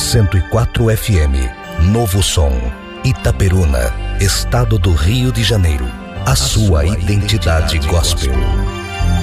104 FM, Novo Som, Itaperuna, Estado do Rio de Janeiro. A sua identidade gospel.